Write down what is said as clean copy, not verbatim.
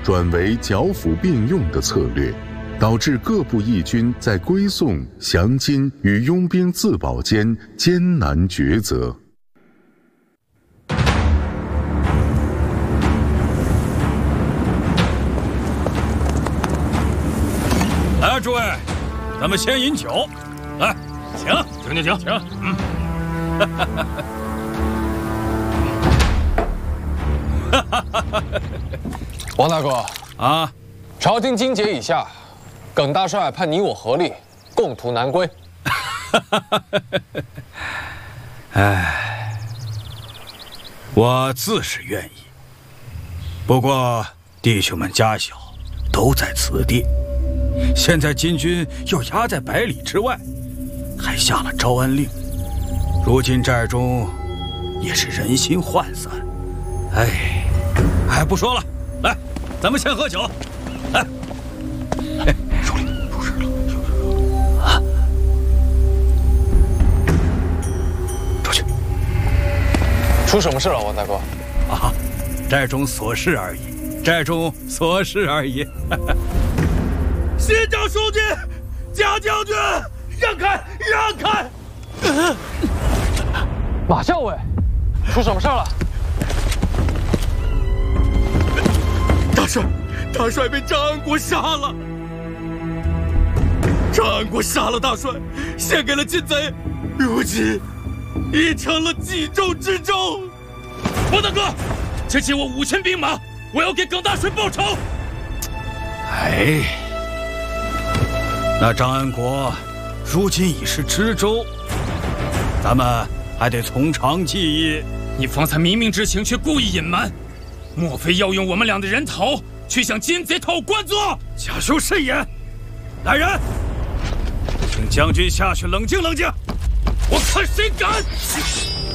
转为剿抚并用的策略，导致各部义军在归宋、降金与拥兵自保间艰难抉择。 来，诸位，咱们先饮酒。来，请。 王大哥啊， 朝廷今节已下，耿大帅盼你我合力，共图南归。 哎，我自是愿意。不过弟兄们家小，都在此地，现在金军又压在百里之外，还下了招安令。如今寨中也是人心涣散。哎，不说了，来，咱们先喝酒。来， 首领出事了！ 啊！ 出去。出什么事了，王大哥？ 啊，寨中琐事而已。 新长书记，贾将军，让开！ 马校尉，出什么事了？ 大帅被张安国杀了。张安国杀了大帅，献给了金贼，如今已成了冀州之州。王大哥，请借我5000兵马，我要给耿大帅报仇。 哎，那张安国如今已是知州，咱们还得从长计议。 你方才明明知情，却故意隐瞒，莫非要用我们俩的人头去向金贼讨官做？ 假修慎言！来人，请将军下去冷静冷静。 我看谁敢！